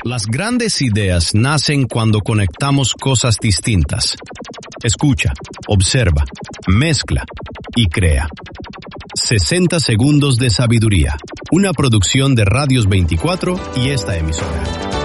Las grandes ideas nacen cuando conectamos cosas distintas. Escucha, observa, mezcla y crea. 60 segundos de sabiduría. Una producción de Radios 24 y esta emisora.